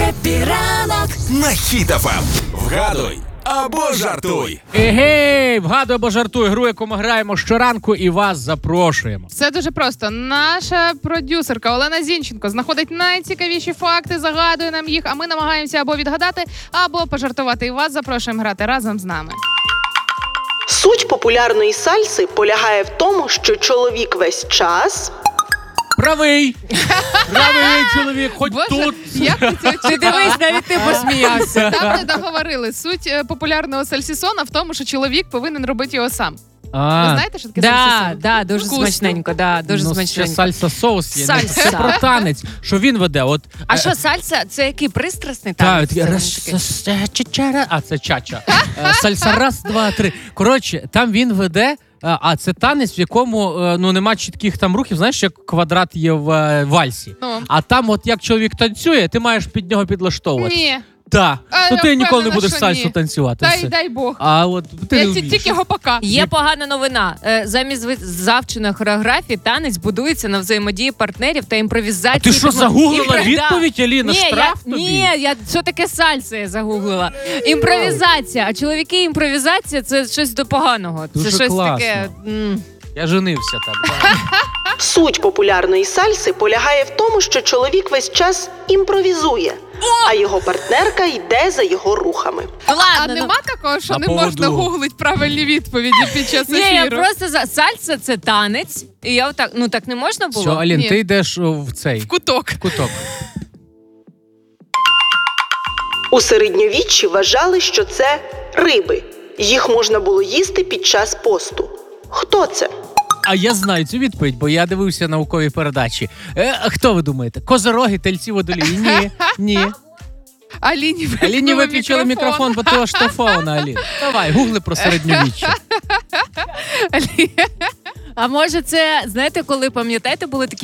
Хеппі ранок На Хіт ФМ. Вгадуй або жартуй. Егей, вгадуй або жартуй, гру, яку ми граємо щоранку, і вас запрошуємо. Все дуже просто. Наша продюсерка Олена Зінченко знаходить найцікавіші факти, загадує нам їх, а ми намагаємося або відгадати, або пожартувати. І вас запрошуємо грати разом з нами. Суть популярної сальси полягає в тому, що чоловік весь час... Правий! Правий чоловік, хоч Боже, тут. як ти цього Ти дивись, навіть ти посміявся. Там не договорили. Суть популярного сальсісона в тому, що чоловік повинен робити його сам. Ви знаєте, що таке сальсісон? Да, дуже Вкусно. смачненько, дуже Ще смачненько. сальса соус є. Сальса. Це про танець, що він веде. От, А що, сальса? Це який пристрасний Так, танець? таке а це чача. Сальса раз, два, три. Коротше, там він веде, а це танець, в якому нема чітких там рухів, знаєш, як квадрат є в вальсі. Ну. А там от як чоловік танцює, ти маєш під нього підлаштовувати. Ні. Так. А, Ну я ти ніколи не впевнена, будеш що сальсу ні. танцювати. Та все. й дай Бог. А от ти не Я вмієш. тільки гопака. Є погана новина. Замість завченої хореографії танець будується на взаємодії партнерів та імпровізації. А ти що, загуглила відповідь, Аліна? Ні, Штраф тобі? Ні, що таке сальса, я загуглила. Імпровізація. А чоловіки, імпровізація – це щось до поганого. Дуже це щось класно. таке... Я женився там. Суть популярної сальси полягає в тому, що чоловік весь час імпровізує, а його партнерка йде за його рухами. А Ладно, нема такого, що На не поводу. можна гуглити правильні відповіді під час Ні, я ефіру? просто сальса – це танець. І я отак, так не можна було? Все, Алін, Ні. ти йдеш в цей Куток. куток. У середньовіччі вважали, що це риби. Їх можна було їсти під час посту. Хто це? А я знаю цю відповідь, бо я дивився наукові передачі. Хто ви думаєте? Козороги, тельці, водолії? Ні, ні. Аліні виключили мікрофон, бо ти оштрафована, Алін. Давай, гугли про середньовіччя. А може це, знаєте, коли, пам'ятаєте, були такі